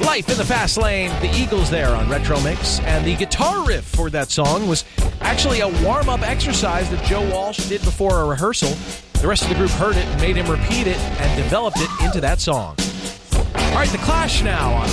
Life in the Fast Lane, the Eagles there on Retro Mix. And the guitar riff for that song was actually a warm-up exercise that Joe Walsh did before a rehearsal. The rest of the group heard it and made him repeat it and developed it into that song. All right, The Clash now on